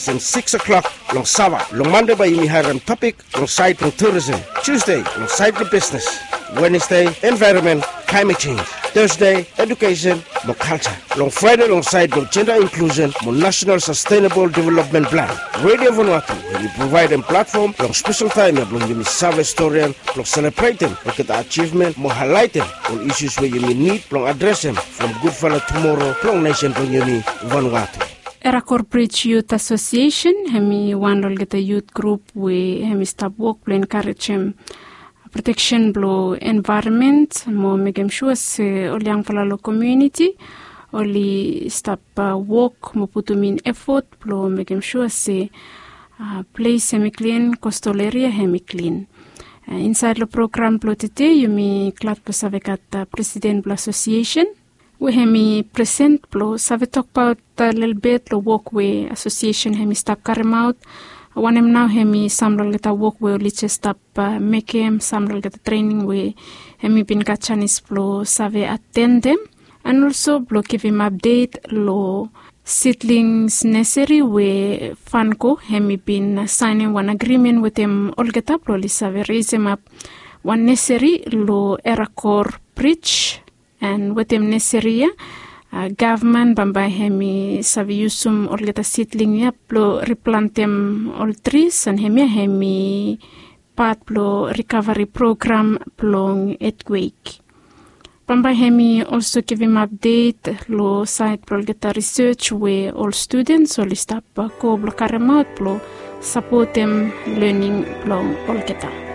and 6 o'clock long Sava. Long Monday by Yumi Hiram topic long side long tourism. Tuesday long side the business. Wednesday environment, climate change. Thursday education, long culture. Long Friday long side long gender inclusion, long national sustainable development plan. Radio Vanuatu, we provide a platform long special time long Yumi Sava historian long celebrating look at the achievement, more highlighting all issues where you need long address them from good fella tomorrow long nation long Yumi Vanuatu. Era Corporate Youth Association, hemi one get a youth group we hemi stop work to encourage him protection blow environment, mo make sure se all young falalo community, only stop work mo put in effort blow make sure se place hemi clean, coastal area hemi clean. Inside the program blow today, you me glad to save at President Blow Association. We hemi present blow save talk about a little bit the walkway association hemi stop carry out. One em now hemi samral get a walkway only just stop make him samral get a training we hemi bin gachanis blow save attend them and also blow give him update lo seedlings necessary we fanco hemi been signing one agreement with him all get up lo save raise him up one necessary lo Eracor bridge. And with them necessary, government bamba hemi savi usum all get a seedling ya plo replant them all trees and hemi part plo recovery program plong earthquake. Bamba hemi also give him update lo site plo get a research where all students all stop ko blo karamaut plo support them learning plong all get a.